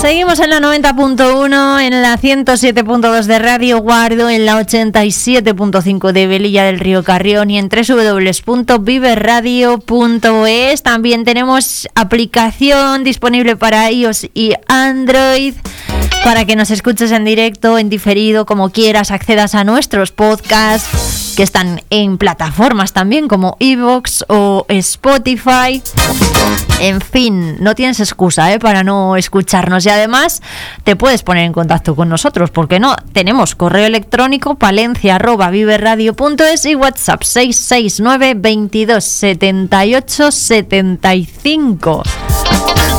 Seguimos en la 90.1, en la 107.2 de Radio Guardo, en la 87.5 de Velilla del Río Carrión y en www.viverradio.es. También tenemos aplicación disponible para iOS y Android para que nos escuches en directo, en diferido, como quieras, accedas a nuestros podcasts que están en plataformas también como iVoox o Spotify. En fin, no tienes excusa para no escucharnos, y además te puedes poner en contacto con nosotros, porque no, tenemos correo electrónico palencia@viverradio.es y WhatsApp 669 22 78 75.